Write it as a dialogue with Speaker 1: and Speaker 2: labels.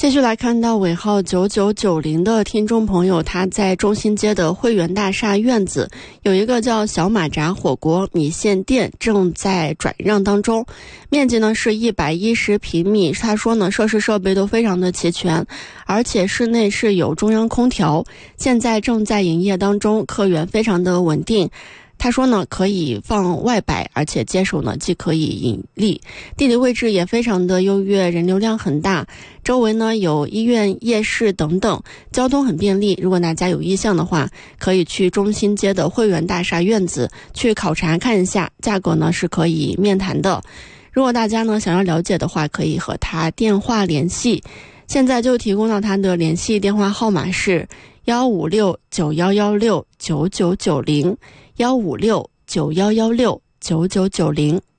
Speaker 1: 继续来看到尾号9990的听众朋友，他在中心街的汇源大厦院子有一个叫小马扎火锅米线店正在转让当中，面积呢是110平米。他说呢，设施设备都非常的齐全，而且室内是有中央空调，现在正在营业当中，客源非常的稳定。他说呢，可以放外摆，而且接手呢既可以盈利，地理位置也非常的优越，人流量很大，周围呢有医院、夜市等等，交通很便利。如果大家有意向的话，可以去中心街的汇源大厦院子去考察看一下，价格呢是可以面谈的。如果大家呢想要了解的话，可以和他电话联系，现在就提供到他的联系电话号码是15691169990。15691169990。